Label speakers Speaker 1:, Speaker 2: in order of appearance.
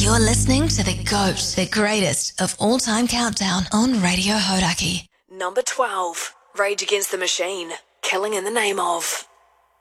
Speaker 1: You're listening to the GOAT, the greatest of all-time countdown on Radio Hodaki.
Speaker 2: Number 12, Rage Against the Machine, Killing in the Name of.